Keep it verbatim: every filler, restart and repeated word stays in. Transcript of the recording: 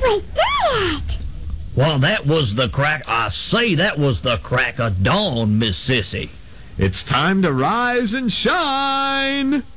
was that? Well, that was the crack. I say that was the crack of dawn, Miss Sissy. It's time to rise and shine.